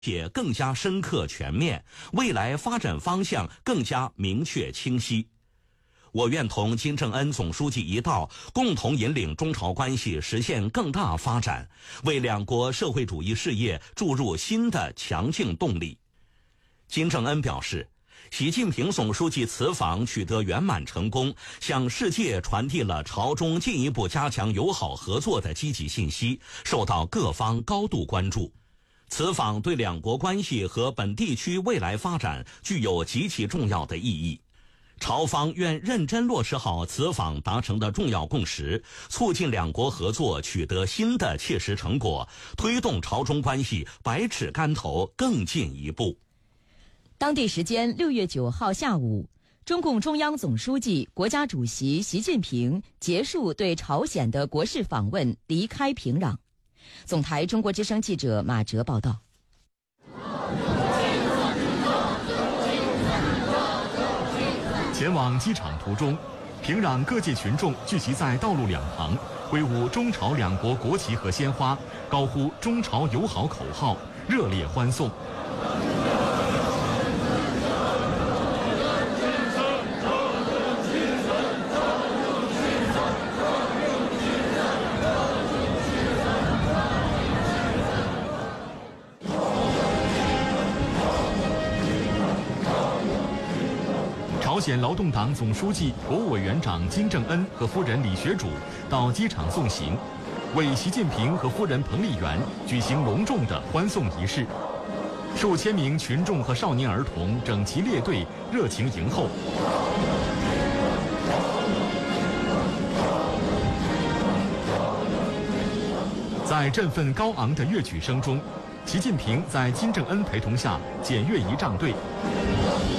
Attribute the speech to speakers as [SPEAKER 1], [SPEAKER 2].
[SPEAKER 1] 也更加深刻全面，未来发展方向更加明确清晰。我愿同金正恩总书记一道，共同引领中朝关系实现更大发展，为两国社会主义事业注入新的强劲动力。金正恩表示，习近平总书记此访取得圆满成功，向世界传递了朝中进一步加强友好合作的积极信息，受到各方高度关注。此访对两国关系和本地区未来发展具有极其重要的意义。朝方愿认真落实好此访达成的重要共识，促进两国合作取得新的切实成果，推动朝中关系百尺竿头更进一步。
[SPEAKER 2] 当地时间6月9号下午，中共中央总书记、国家主席习近平结束对朝鲜的国事访问，离开平壤。总台中国之声记者马哲报道。
[SPEAKER 3] 前往机场途中，平壤各界群众聚集在道路两旁，挥舞中朝两国国旗和鲜花，高呼中朝友好口号，热烈欢送。朝鲜劳动党总书记、国务委员长金正恩和夫人李学主到机场送行，为习近平和夫人彭丽媛举行隆重的欢送仪式。数千名群众和少年儿童整齐列队，热情迎候。在振奋高昂的乐曲声中，习近平在金正恩陪同下检阅仪仗队。